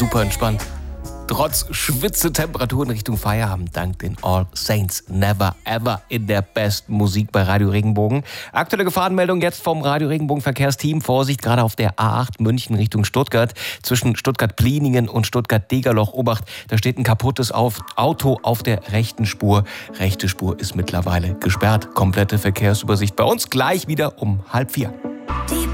super entspannt. Trotz Schwitzetemperaturen Richtung Feierabend dank den All Saints Never Ever in der besten Musik bei Radio Regenbogen. Aktuelle Gefahrenmeldung jetzt vom Radio Regenbogen Verkehrsteam. Vorsicht, gerade auf der A8 München Richtung Stuttgart. Zwischen Stuttgart-Pliningen und Stuttgart-Degerloch. Obacht, da steht ein kaputtes Auto auf der rechten Spur. Rechte Spur ist mittlerweile gesperrt. Komplette Verkehrsübersicht bei uns gleich wieder um 3:30.